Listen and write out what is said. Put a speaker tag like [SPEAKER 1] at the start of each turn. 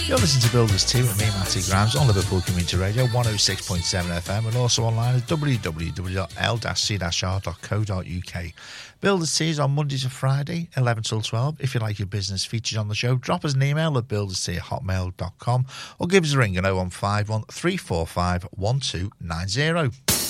[SPEAKER 1] You're listening to Builders Tea with me, Matty Grimes, on Liverpool Community Radio, 106.7 FM, and also online at www.l-c-r.co.uk. Builders Tea is on Monday to Friday, 11 till 12. If you like your business featured on the show, drop us an email at builderstea@hotmail.com or give us a ring at 0151 345 1290.